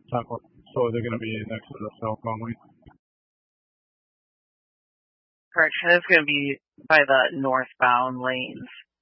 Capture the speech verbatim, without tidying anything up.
South- So they're going to be next to the southbound lane. Correction, it's going to be by the northbound lanes.